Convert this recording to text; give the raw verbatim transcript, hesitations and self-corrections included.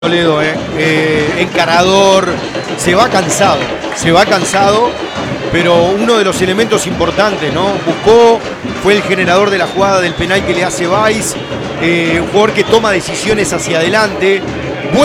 Toledo, eh. Eh, encarador, se va cansado, se va cansado, pero uno de los elementos importantes, ¿no? Buscó, fue el generador de la jugada del penal que le hace Valls, eh, un jugador que toma decisiones hacia adelante,